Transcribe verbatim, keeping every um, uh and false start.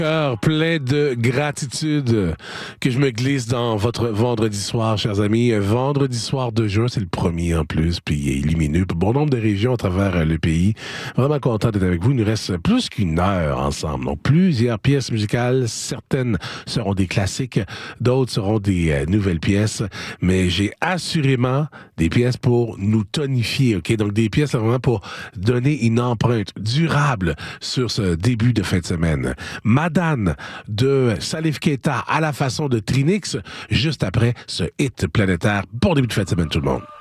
Cœur plein de gratitude que je me glisse dans votre vendredi soir, chers amis. Vendredi soir de juin, c'est le premier en plus, puis il est lumineux. Bon nombre de régions à travers le pays. Vraiment content d'être avec vous. Il nous reste plus qu'une heure ensemble. Donc, plusieurs pièces musicales. Certaines seront des classiques, d'autres seront des euh, nouvelles pièces. Mais j'ai assurément des pièces pour nous tonifier, OK? Donc, des pièces vraiment pour donner une empreinte durable sur ce début de fin de semaine. Madane de Salif Keita à la façon de Trinix, juste après ce hit planétaire. Bon début de fin de semaine tout le monde.